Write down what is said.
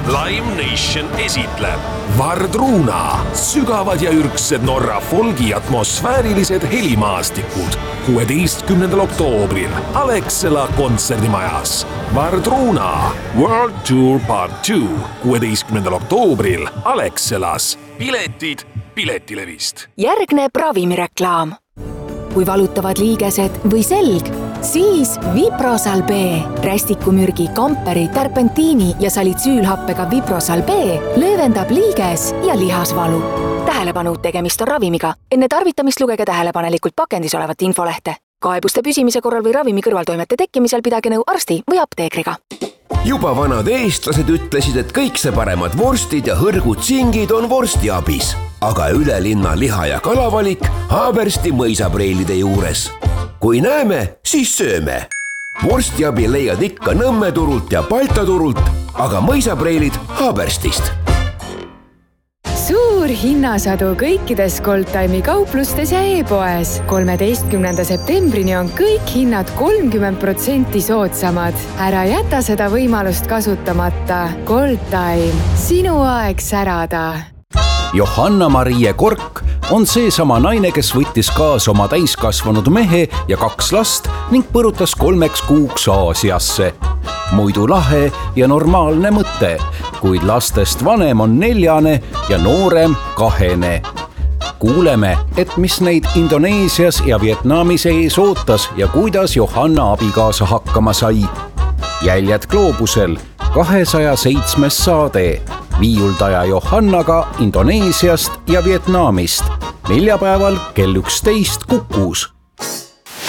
Live Nation esitleb Vardruna, sügavad ja ürgsed Norra folgi atmosfäärilised helimaastikud 16. oktoobril Alexela kontserdimajas. Vardruna World Tour Part 2 16. oktoobril Alexelas. Piletid Piletilevist. Järgneb ravimireklaam. Kui valutavad liigesed või selg, siis Viprosal B. Rästikumürgi, kamperi, terpentiini ja salitsüülhappega Viprosal B löövendab liiges ja lihasvalu. Tähelepanu, tegemist on ravimiga. Enne tarvitamist lugege tähelepanelikult pakendis olevat infolehte. Kaebuste püsimise korral või ravimi kõrvaltoimete tekkimisel pidage nõu arsti või apteekriga. Juba vanad eestlased ütlesid, et kõik see paremad vorstid ja hõrgud singid on vorstiabis. Aga Ülelinna liha- ja kalavalik Haabersti mõisapreilide juures. Kui näeme, siis sööme. Vorstiabi leiad ikka Nõmme turult ja Balta turult, aga mõisapreilid Haaberstist. Suur hinnasadu kõikides Goldtime'i kauplustes ja e-poes. 13. septembrini on kõik hinnad 30% soodsamad. Ära jäta seda võimalust kasutamata. Goldtime, sinu aeg särada. Johanna-Marie Kork on seesama naine, kes võttis kaasa oma täiskasvanud mehe ja 2 last ning põrutas 3 kuuks Aasiasse. Muidu lahe ja normaalne mõte, kuid lastest vanem on 4 ja noorem 2. Kuuleme, et mis neid Indoneesias ja Vietnamis ees ootas ja kuidas Johanna abikaasa hakkama sai. Jäljed gloobusel 207. saade. Viiuldaja Johannaga Indoneesiast ja Vietnamist. Neljapäeval kell 11 Kukus.